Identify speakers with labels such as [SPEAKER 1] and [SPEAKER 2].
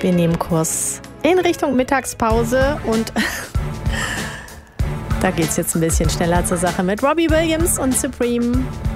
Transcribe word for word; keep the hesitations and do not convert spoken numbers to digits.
[SPEAKER 1] Wir nehmen Kurs in Richtung Mittagspause und da geht es jetzt ein bisschen schneller zur Sache mit Robbie Williams und Supreme.